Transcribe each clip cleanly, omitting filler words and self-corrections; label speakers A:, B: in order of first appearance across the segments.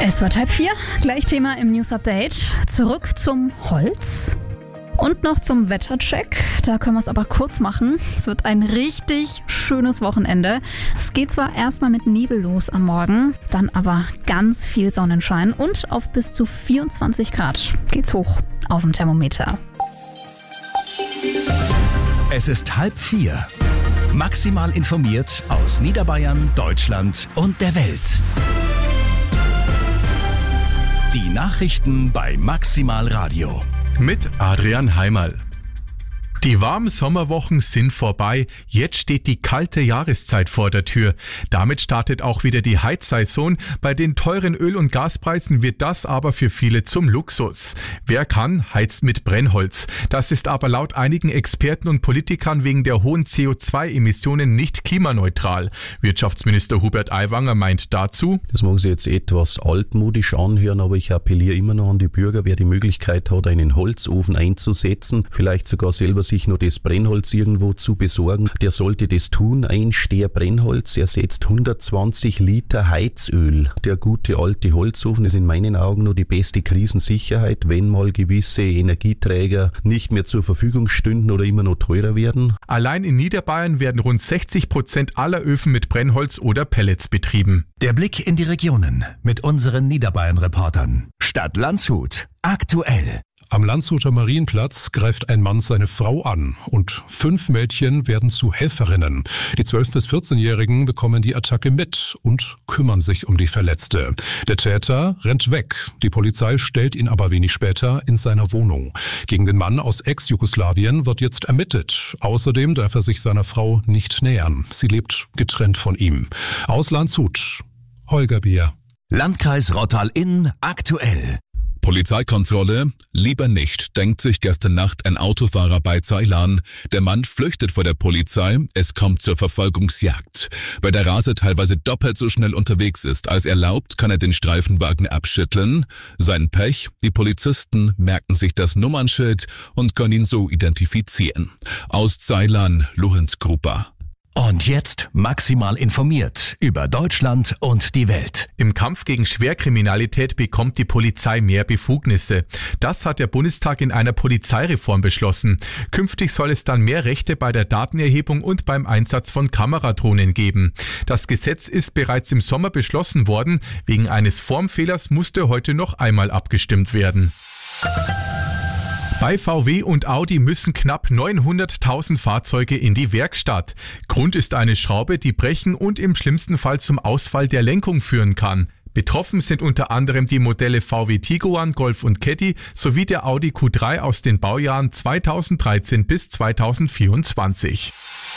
A: Es wird 3:30, gleich Thema im News Update. Zurück zum Holz und noch zum Wettercheck. Da können wir es aber kurz machen. Es wird ein richtig schönes Wochenende. Es geht zwar erstmal mit Nebel los am Morgen, dann aber ganz viel Sonnenschein und auf bis zu 24 Grad geht's hoch auf dem Thermometer.
B: Es ist 3:30. Maximal informiert aus Niederbayern, Deutschland und der Welt. Die Nachrichten bei Maximal Radio.
C: Mit Adrian Heimerl. Die warmen Sommerwochen sind vorbei, jetzt steht die kalte Jahreszeit vor der Tür. Damit startet auch wieder die Heizsaison. Bei den teuren Öl- und Gaspreisen wird das aber für viele zum Luxus. Wer kann, heizt mit Brennholz. Das ist aber laut einigen Experten und Politikern wegen der hohen CO2-Emissionen nicht klimaneutral. Wirtschaftsminister Hubert Aiwanger meint dazu:
D: Das mag sich jetzt etwas altmodisch anhören, aber ich appelliere immer noch an die Bürger, wer die Möglichkeit hat, einen Holzofen einzusetzen, vielleicht sogar selber sich nur das Brennholz irgendwo zu besorgen, der sollte das tun. Ein Steher Brennholz ersetzt 120 Liter Heizöl. Der gute alte Holzofen ist in meinen Augen nur die beste Krisensicherheit, wenn mal gewisse Energieträger nicht mehr zur Verfügung stünden oder immer noch teurer werden.
C: Allein in Niederbayern werden rund 60% aller Öfen mit Brennholz oder Pellets betrieben.
B: Der Blick in die Regionen mit unseren Niederbayern-Reportern. Stadt Landshut. Aktuell.
E: Am Landshuter Marienplatz greift ein Mann seine Frau an und 5 Mädchen werden zu Helferinnen. Die 12- bis 14-Jährigen bekommen die Attacke mit und kümmern sich um die Verletzte. Der Täter rennt weg. Die Polizei stellt ihn aber wenig später in seiner Wohnung. Gegen den Mann aus Ex-Jugoslawien wird jetzt ermittelt. Außerdem darf er sich seiner Frau nicht nähern. Sie lebt getrennt von ihm. Aus Landshut, Holger Bier.
B: Landkreis Rottal-Inn aktuell.
F: Polizeikontrolle? Lieber nicht, denkt sich gestern Nacht ein Autofahrer bei Zeilan. Der Mann flüchtet vor der Polizei, es kommt zur Verfolgungsjagd. Weil der Raser teilweise doppelt so schnell unterwegs ist als erlaubt, kann er den Streifenwagen abschütteln. Sein Pech, die Polizisten merken sich das Nummernschild und können ihn so identifizieren. Aus Zeilan, Lorenz Gruber.
B: Und jetzt maximal informiert über Deutschland und die Welt.
C: Im Kampf gegen Schwerkriminalität bekommt die Polizei mehr Befugnisse. Das hat der Bundestag in einer Polizeireform beschlossen. Künftig soll es dann mehr Rechte bei der Datenerhebung und beim Einsatz von Kameradrohnen geben. Das Gesetz ist bereits im Sommer beschlossen worden. Wegen eines Formfehlers musste heute noch einmal abgestimmt werden. Bei VW und Audi müssen knapp 900.000 Fahrzeuge in die Werkstatt. Grund ist eine Schraube, die brechen und im schlimmsten Fall zum Ausfall der Lenkung führen kann. Betroffen sind unter anderem die Modelle VW Tiguan, Golf und Caddy sowie der Audi Q3 aus den Baujahren 2013 bis 2024.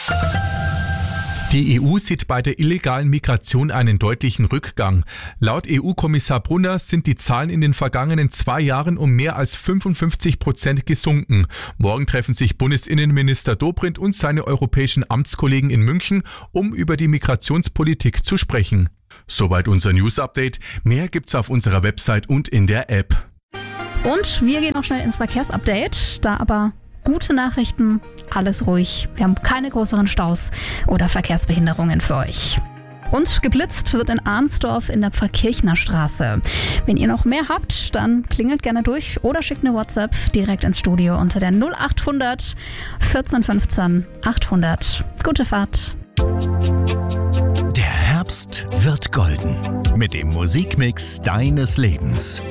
C: Die EU sieht bei der illegalen Migration einen deutlichen Rückgang. Laut EU-Kommissar Brunner sind die Zahlen in den vergangenen 2 Jahren um mehr als 55% gesunken. Morgen treffen sich Bundesinnenminister Dobrindt und seine europäischen Amtskollegen in München, um über die Migrationspolitik zu sprechen. Soweit unser News-Update. Mehr gibt's auf unserer Website und in der App.
A: Und wir gehen noch schnell ins Verkehrsupdate, da aber gute Nachrichten, alles ruhig. Wir haben keine größeren Staus oder Verkehrsbehinderungen für euch. Und geblitzt wird in Arnsdorf in der Pfarrkirchner Straße. Wenn ihr noch mehr habt, dann klingelt gerne durch oder schickt eine WhatsApp direkt ins Studio unter der 0800 14 15 800. Gute Fahrt.
B: Der Herbst wird golden mit dem Musikmix deines Lebens.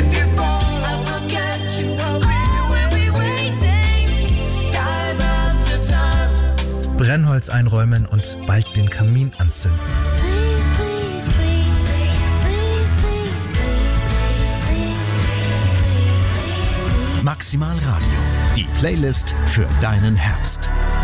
G: Brennholz einräumen und bald den Kamin anzünden.
B: Maximal Radio, die Playlist für deinen Herbst.